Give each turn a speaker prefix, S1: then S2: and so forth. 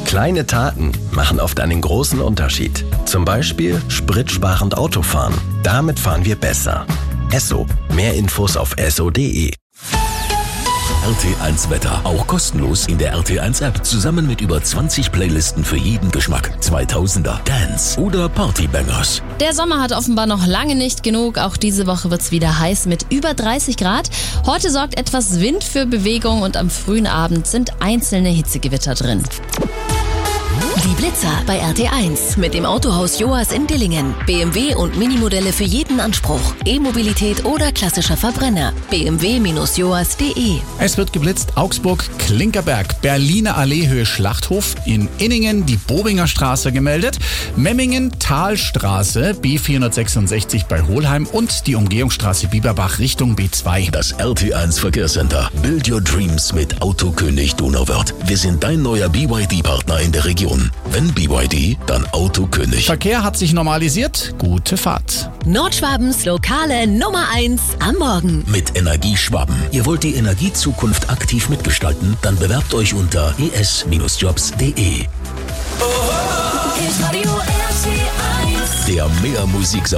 S1: Kleine Taten machen oft einen großen Unterschied. Zum Beispiel spritsparend Autofahren. Damit fahren wir besser. Esso. Mehr Infos auf esso.de.
S2: RT1 Wetter. Auch kostenlos in der RT1 App. Zusammen mit über 20 Playlisten für jeden Geschmack. 2000er, Dance oder Partybangers.
S3: Der Sommer hat offenbar noch lange nicht genug. Auch diese Woche wird's wieder heiß mit über 30 Grad. Heute sorgt etwas Wind für Bewegung und am frühen Abend sind einzelne Hitzegewitter drin.
S4: Die Blitzer bei RT1 mit dem Autohaus Joas in Dillingen. BMW und Minimodelle für jeden Anspruch. E-Mobilität oder klassischer Verbrenner. bmw-joas.de.
S5: Es wird geblitzt Augsburg, Klinkerberg, Berliner Allee Höhe Schlachthof, in Inningen die Bobinger Straße gemeldet, Memmingen Talstraße B466 bei Hohlheim und die Umgehungsstraße Bieberbach Richtung B2.
S2: Das RT1 Verkehrscenter. Build your dreams mit Autokönig Donauwörth. Wir sind dein neuer BYD-Partner in der Region. Wenn BYD, dann Autokönig.
S5: Verkehr hat sich normalisiert. Gute Fahrt.
S4: Nordschwabens lokale Nummer 1 am Morgen.
S2: Mit Energieschwaben. Ihr wollt die Energiezukunft aktiv mitgestalten? Dann bewerbt euch unter es-jobs.de.
S4: Radio RT1.
S2: Der Mehr Musik